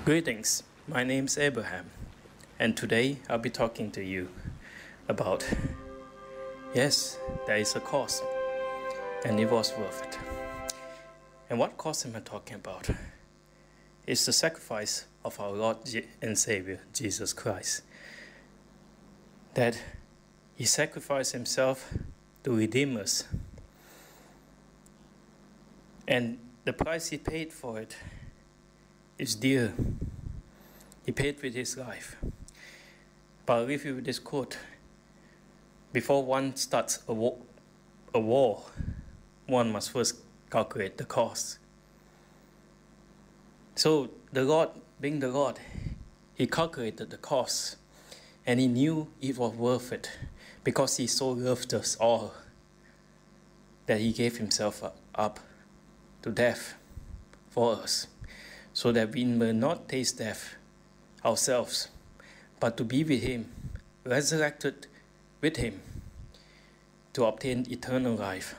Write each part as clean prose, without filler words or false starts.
Greetings, my name's Abraham, and today I'll be talking to you about, yes, there is a cost, and it was worth it. And what cost am I talking about? It's the sacrifice of our Lord and Savior, Jesus Christ. That He sacrificed Himself to redeem us. And the price He paid for it is dear. He paid with His life. But I'll leave you with this quote. Before one starts a war, one must first calculate the cost. So the Lord, being the Lord, He calculated the cost, and He knew it was worth it because He so loved us all that He gave Himself up to death for us, so that we may not taste death ourselves, but to be with Him, resurrected with Him, to obtain eternal life.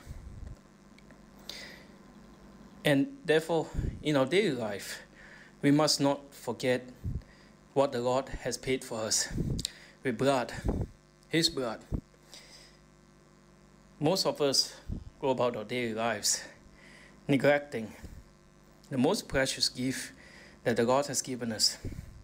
And therefore, in our daily life, we must not forget what the Lord has paid for us with blood, His blood. Most of us go about our daily lives neglecting the most precious gift that the Lord has given us.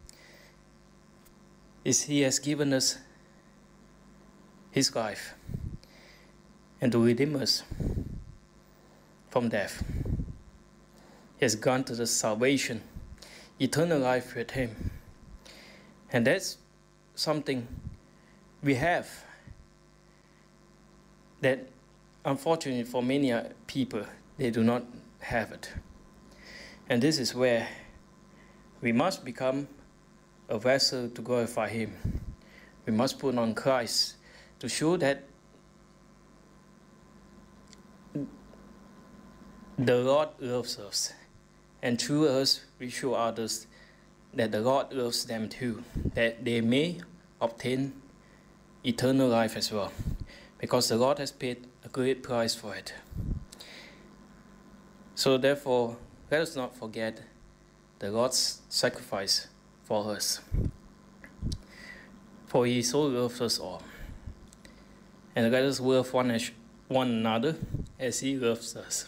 Is He has given us His life and to redeem us from death. He has granted us salvation, eternal life with Him. And that's something we have that unfortunately for many people, they do not have it. And this is where we must become a vessel to glorify Him. We must put on Christ to show that the Lord loves us. And through us, we show others that the Lord loves them too, that they may obtain eternal life as well, because the Lord has paid a great price for it. So therefore, let us not forget the Lord's sacrifice for us. For He so loves us all. And let us love one another as He loves us.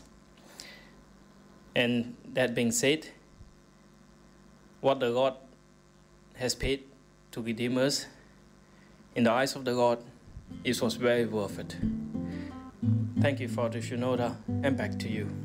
And that being said, what the Lord has paid to redeem us, in the eyes of the Lord, it was very worth it. Thank you, Father Shinoda, and back to you.